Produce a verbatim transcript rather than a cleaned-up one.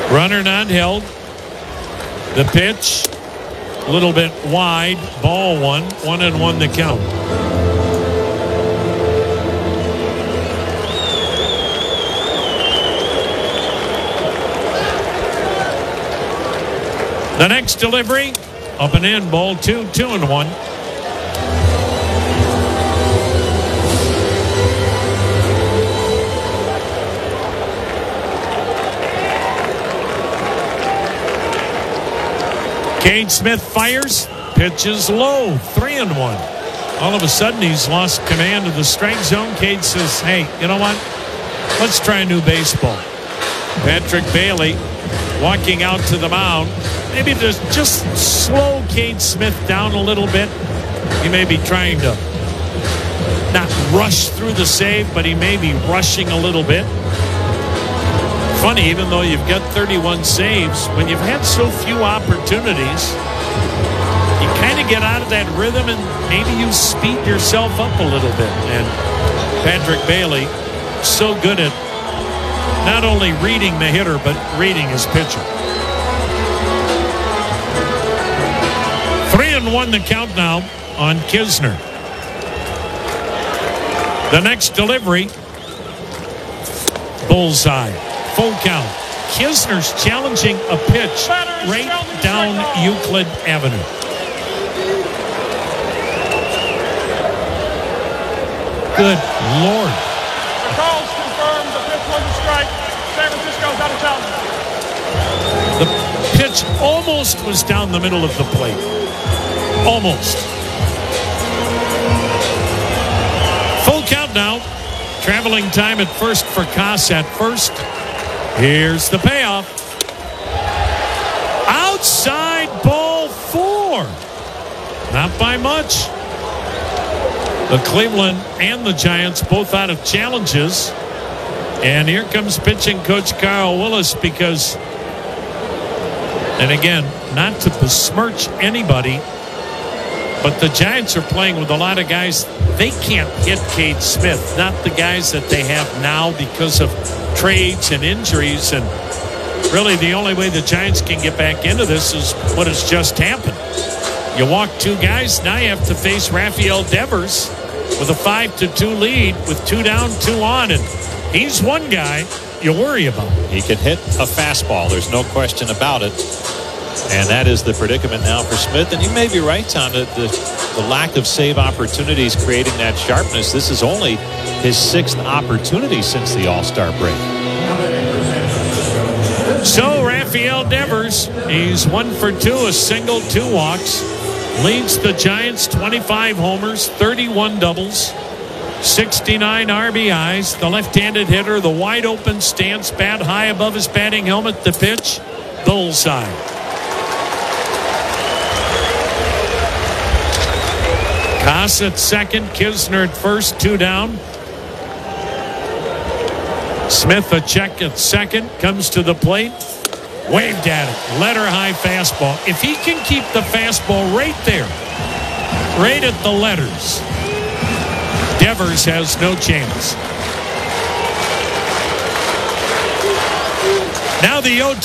Runner not held. The pitch, a little bit wide. Ball one. One and one to count. The next delivery, up and in, ball two, two and one. Cade Smith fires, pitches low, three and one. All of a sudden, he's lost command of the strike zone. Cade says, hey, you know what? Let's try a new baseball. Patrick Bailey walking out to the mound. Maybe just, just slow Cade Smith down a little bit. He may be trying to not rush through the save, but he may be rushing a little bit. Funny, even though you've got thirty-one saves, when you've had so few opportunities, you kind of get out of that rhythm and maybe you speed yourself up a little bit. And Patrick Bailey, so good at not only reading the hitter, but reading his pitcher. Three and one the count now on Knizner. The next delivery, bullseye, full count. Knizner's challenging a pitch right down Euclid Avenue. Good Lord. The calls confirmed the pitch was a strike. San Francisco's out of town. The pitch almost was down the middle of the plate. Almost. Full count now. Traveling time at first for Koss at first. Here's the payoff. Outside ball four. Not by much. The Cleveland and the Giants both out of challenges. And here comes pitching coach Carl Willis because, and again, not to besmirch anybody, but the Giants are playing with a lot of guys. They can't hit Cade Smith, not the guys that they have now because of trades and injuries. And really the only way the Giants can get back into this is what has just happened. You walk two guys, now you have to face Rafael Devers with a five to two lead with two down, two on, and he's one guy you worry about. He can hit a fastball. There's no question about it. And that is the predicament now for Smith. And you may be right, Tom, the, the, the lack of save opportunities creating that sharpness. This is only his sixth opportunity since the All-Star break. So Rafael Devers, he's one for two, a single, two walks. Leads the Giants twenty-five homers, thirty-one doubles, sixty-nine R B Is. The left-handed hitter, the wide open stance, bat high above his batting helmet. The pitch, bullseye. Koss at second, Knizner at first, two down. Smith a check at second, comes to the plate. Waved at it, letter high fastball. If he can keep the fastball right there, right at the letters, Devers has no chance. Now the oh two